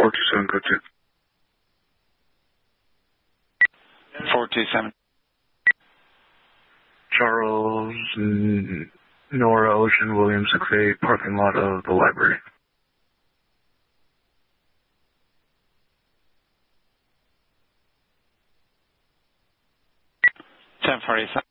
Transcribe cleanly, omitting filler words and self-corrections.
427, go to. 427. Charles, Nora Ocean, William 68, parking lot of the library. 1047.